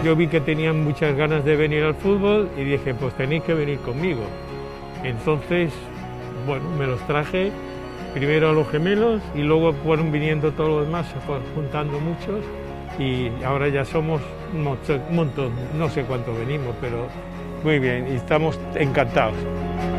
yo vi que tenían muchas ganas de venir al fútbol y dije, pues tenéis que venir conmigo. Entonces, bueno, me los traje primero a los gemelos y luego fueron viniendo todos los demás, se fueron juntando muchos y ahora ya somos un montón, no sé cuántos venimos, pero muy bien y estamos encantados.